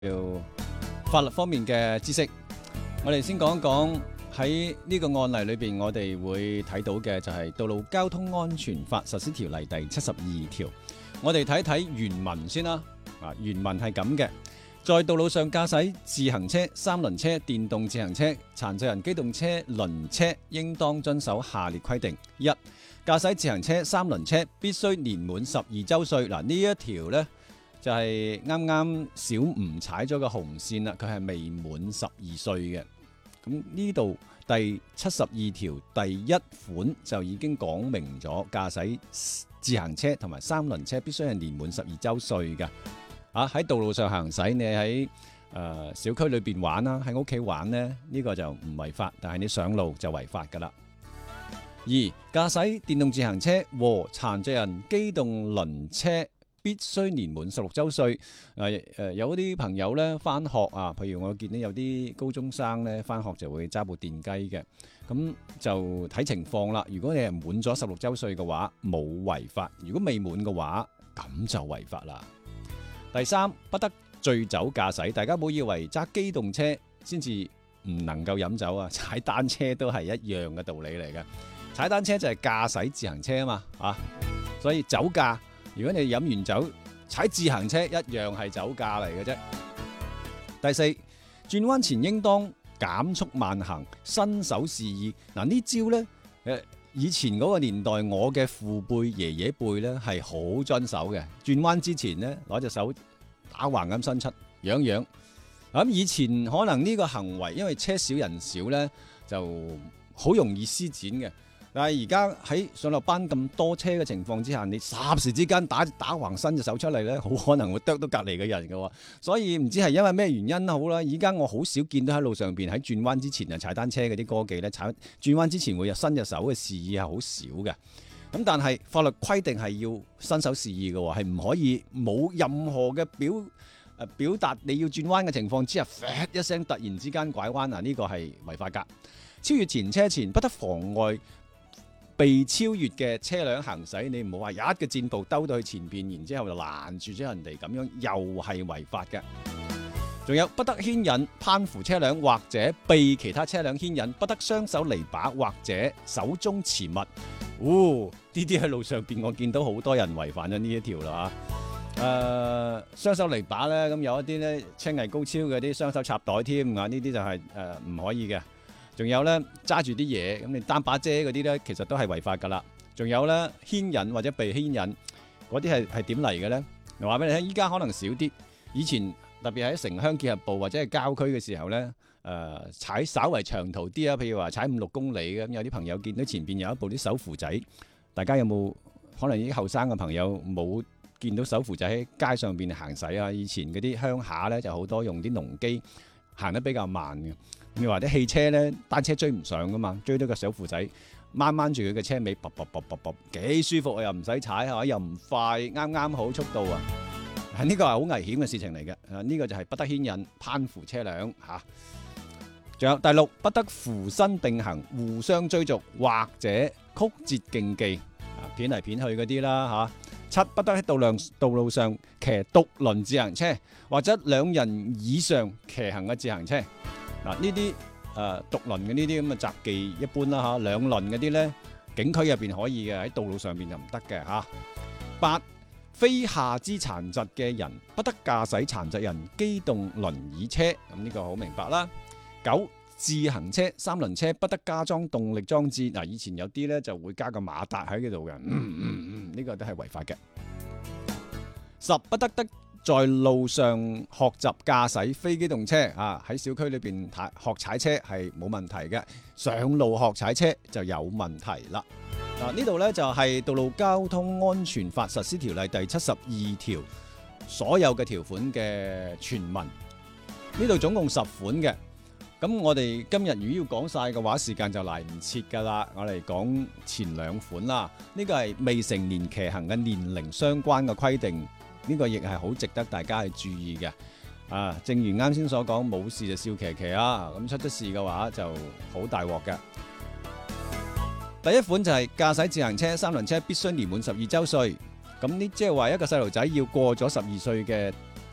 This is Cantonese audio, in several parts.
法律方面嘅知識。我哋先講一講喺呢個案例裏邊，我哋會睇到嘅就係《道路交通安全法實施條例》第72條。我哋睇睇原文先啦。原文係咁嘅。在道路上駕駛自行車、三輪車、電動自行車、殘疾人機動車、輪車，應當遵守下列規定：一、駕駛自行車、三輪車必須年滿12周歲。嗱，呢一條呢，就係啱啱小吳踩咗個紅線啦，佢係未滿12歲嘅。咁呢度第72條第一款就已經講明咗，駕駛自行車同埋三輪車必須係年滿12周歲嘅。喺道路上行駛，你喺小區裏邊玩啦，喺屋企玩呢，呢個就唔違法，但係你上路就違法噶啦。二、駕駛電動自行車和殘疾人機動輪車必須年滿16周歲。有啲朋友呢返學啊，譬如我見到有啲高中生呢返學就會揸部電雞嘅，咁就睇情況啦。如果你係滿咗16周歲嘅話，冇違法；如果未滿嘅話，咁就違法啦。第三，不得醉酒駕駛。大家唔好以為揸機動車先至唔能夠飲酒啊，踩單車都係一樣嘅道理嚟嘅。踩單車就係駕駛自行車啊嘛，所以酒駕，如果你飲完酒踩自行車，一樣係酒駕嚟嘅啫。第四，轉彎前應當減速慢行，伸手示意。嗱，呢招呢，以前嗰個年代，我嘅父輩、爺爺輩呢係好遵守嘅。轉彎之前呢，攞隻手打橫咁伸出，樣。咁以前可能呢個行為，因為車少人少呢，就好容易施展嘅。但係而家喺上落班咁多車嘅情況之下，你霎時之間打橫伸隻手出嚟呢，好可能會啄到隔離嘅人嘅。所以唔知係因為咩原因好啦，而家我好少見到喺路上邊喺轉彎之前啊，踩單車嗰啲哥記呢，轉彎之前會有伸隻手嘅示意係好少嘅。咁但係法律規定係要伸手示意嘅，係唔可以冇任何嘅表達你要轉彎嘅情況之下，一聲突然之間拐彎啊，呢個係違法㗎。超越前車前不得妨礙被超越嘅車輛行駛，你唔好話一個箭步兜到去前邊，然之後就攔住咗人哋，咁樣又係違法嘅。仲有不得牽引攀扶車輛或者被其他車輛牽引，不得雙手離把或者手中持物。呢啲喺路上邊我見到好多人違反咗呢一條啦嚇。雙手離把呢，咁有一啲呢車藝高超嘅啲雙手插袋添啊，呢啲就係唔可以嘅。仲有咧揸住啲嘢，咁你擔把遮嗰啲咧，其實都係違法噶啦。仲有咧牽引或者被牽引嗰啲係點嚟嘅咧？我話俾你聽，依家可能少啲。以前特別喺城鄉結合部或者係郊區嘅時候咧，踩稍為長途啲啊，譬如話踩5-6公里嘅，咁有啲朋友見到前邊有一部啲手扶仔，大家有冇可能啲後生嘅朋友冇見到手扶仔喺街上邊行駛啊？以前嗰啲鄉下咧就好多用啲農機行得比較慢嘅。你話啲汽車咧，單車追唔上噶嘛，追到個手扶仔掹住佢嘅車尾，幾舒服啊，又唔使踩係嘛，又唔快，啱好速度啊！呢個係好危險嘅事情嚟嘅。呢個就係不得牽引攀扶車輛嚇。仲有第六，不得扶身並行、互相追逐或者曲折競技，片嚟片去嗰啲啦嚇。七，不得喺道路上騎獨輪自行車或者2人以上騎行嘅自行車。嗱，呢啲獨輪嘅呢啲咁嘅雜技一般啦嚇，2輪嗰啲咧，景區入邊可以嘅，喺道路上邊就唔得嘅嚇。八，非下肢殘疾嘅人不得駕駛殘疾人機動輪椅車，咁呢個好明白啦。九，自行車、三輪車不得加裝動力裝置。嗱，以前有啲咧就會加個馬達喺嗰度嘅，呢個都係違法嘅。十，不得在路上學習駕駛非機動車喺小區裏邊學踩車係冇問題嘅，上路學踩車就有問題啦。呢度呢就係《道路交通安全法實施條例》第72條所有嘅條款嘅全文。呢度總共10款嘅，咁我哋今日如果要講晒嘅話，時間就嚟唔切噶啦。我哋講前2款啦，呢個係未成年騎行嘅年齡相關嘅規定。呢個亦係好值得大家去注意嘅。正如啱先所講，冇事就笑騎騎啊，咁出咗事嘅話就好大鑊嘅。第一款就係駕駛自行車、三輪車必須年滿12周歲。咁呢即係話一個細路仔要過咗12歲嘅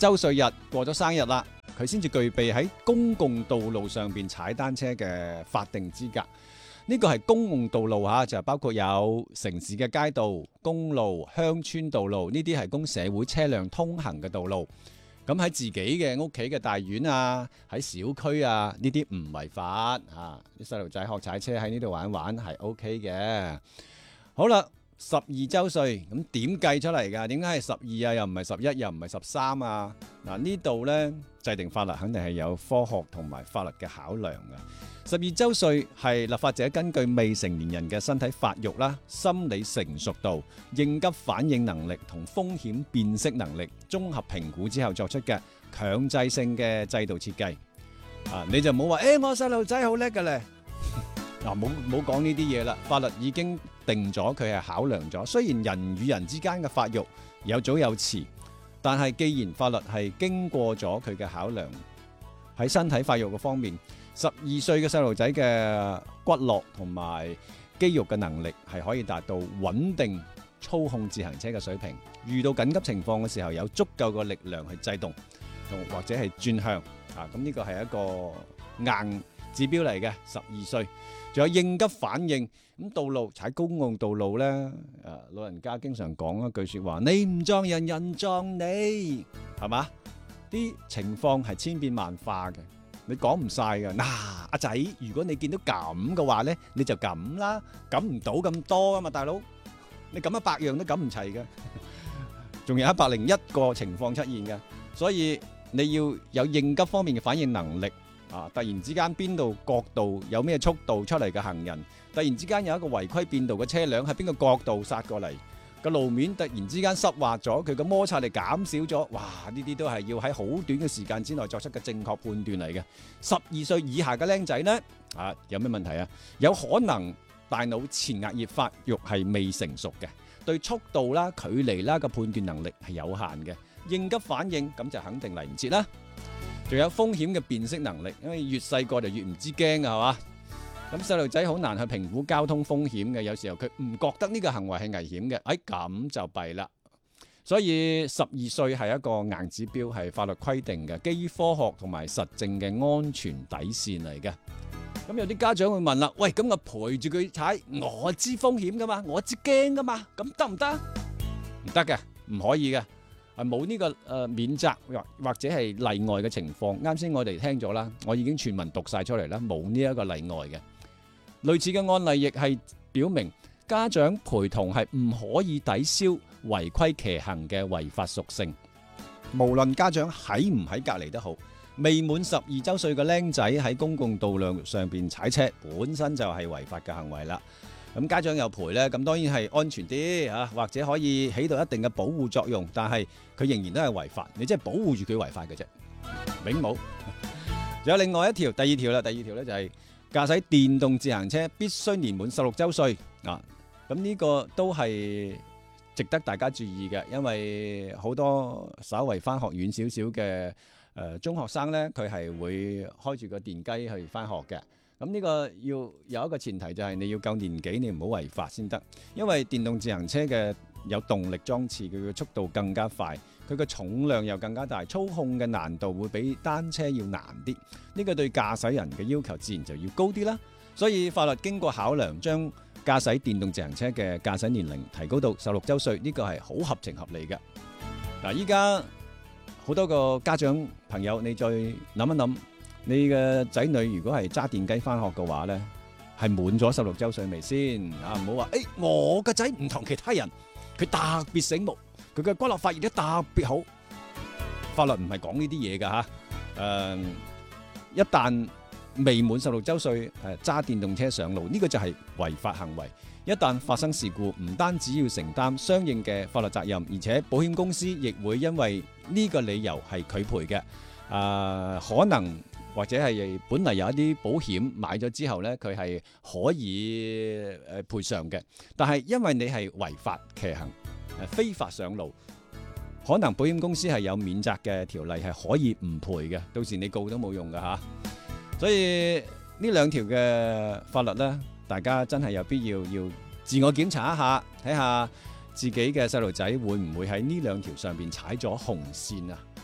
週歲日過咗生日啦，佢先至具備喺公共道路上邊踩單車嘅法定資格。呢個係公共道路嚇，就包括有城市嘅街道、公路、鄉村道路，呢啲係供社會車輛通行嘅道路。咁喺自己嘅屋企嘅大院啊，喺小區啊，呢啲唔違法嚇。啲細路仔學踩車喺呢度玩玩係 OK 嘅。好啦，12週歲咁點計出嚟㗎？點解係12啊？又唔係11，又唔係13啊？嗱，呢度呢，制定法律肯定係有科學同埋法律嘅考量嘅。12週歲係立法者根據未成年人嘅身體發育啦、心理成熟度、應急反應能力同風險辨識能力綜合評估之後作出嘅強制性嘅制度設計。你就唔好話我細路仔好叻嘅咧。嗱，冇講呢啲嘢啦，法律已經定咗，佢係考量咗。雖然人與人之間嘅發育有早有遲，但係既然法律係經過咗佢嘅考量，喺身體發育嘅方面，12歲嘅細路仔嘅骨骼同埋肌肉嘅能力係可以達到穩定操控自行車嘅水平。遇到緊急情況嘅時候，有足夠嘅力量去制動，或者係轉向。咁呢個係一個硬指標嚟嘅。12歲，仲有應急反應。咁道路踩公共道路呢，老人家經常講一句説話：你唔撞人，人撞你，係嘛？啲情況係千變萬化嘅，你講唔晒㗎。嗱，阿仔，如果你見到咁嘅話呢，你就咁啦，咁唔到咁多啊嘛，大佬，你咁100樣都咁唔齊嘅，仲有101個情況出現嘅，所以你要有應急方面嘅反應能力。突然之間邊度角度有咩速度出嚟嘅行人，突然之間有一個違規變道嘅車輛喺邊個角度殺過嚟，個路面突然之間濕滑咗，佢個摩擦力減少咗，哇！呢啲都係要喺好短嘅時間之內作出嘅正確判斷嚟嘅。12歲以下嘅僆仔呢，有咩問題啊？有可能大腦前額葉發育係未成熟嘅，對速度啦、距離啦嘅判斷能力係有限嘅，應急反應咁就肯定嚟唔切啦。仲有風險嘅辨識能力，因為越細個就越唔知驚㗎，係嘛？咁細路仔好難去評估交通風險嘅，有時候佢唔覺得呢個行為係危險嘅，咁就弊啦。所以12歲係一個硬指標，係法律規定嘅，基於科學同埋實證嘅安全底線嚟嘅。咁有啲家長會問啦，喂，咁我陪住佢踩，我知風險噶嘛，我知驚噶嘛，咁得唔得？唔得嘅，唔可以嘅。冇呢個免責或者係例外嘅情況。啱先我哋聽咗啦，我已經全文讀晒出嚟啦，冇呢一個例外嘅。類似嘅案例亦係表明家長陪同係唔可以抵消違規騎行嘅違法屬性。無論家長喺唔喺隔離都好，未滿12週歲嘅僆仔喺公共道路上邊踩車，本身就係違法嘅行為啦。咁家長有陪呢，咁當然係安全啲或者可以起到一定嘅保護作用，但係佢仍然都係違法，你即係保護住佢違法嘅啫，永冇。仲有另外第二條呢，就係駕駛電動自行車必須年滿16週歲啊。咁呢個都係值得大家注意嘅，因為好多稍為返學遠少少嘅中學生呢，佢係會開住個電雞去返學嘅。咁呢個要有一個前提，就係你要夠年紀，你唔好違法先得。因為電動自行車嘅有動力裝置，佢嘅速度更加快，佢嘅重量又更加大，操控嘅難度會比單車要難啲。呢個對駕駛人嘅要求自然就要高啲啦。所以法律經過考量，將駕駛電動自行車嘅駕駛年齡提高到16週歲，呢個係好合情合理嘅。嗱，依家好多個家長朋友，你再諗一諗。你嘅仔女如果係揸電雞返學嘅話呢，係滿咗16週歲未先？唔好話我個仔唔同其他人，佢特別醒目，佢嘅骨骼發育得特別好。法律唔係講呢啲嘢㗎嚇。一旦未滿16週歲揸電動車上路，呢個就係違法行為。一旦發生事故，唔單止要承擔相應嘅法律責任，而且保險公司亦會因為呢個理由係拒賠嘅。可能或者係本嚟有一啲保險買咗之後呢，佢係可以賠償嘅。但係因為你係違法騎行，非法上路，可能保險公司係有免責嘅條例，係可以唔賠嘅。到時你告都冇用㗎嚇。所以呢兩條嘅法律呢，大家真係有必要自我檢查一下，睇下自己嘅細路仔會唔會喺呢兩條上邊踩咗紅線啊？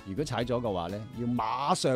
如果踩咗嘅話咧，要馬上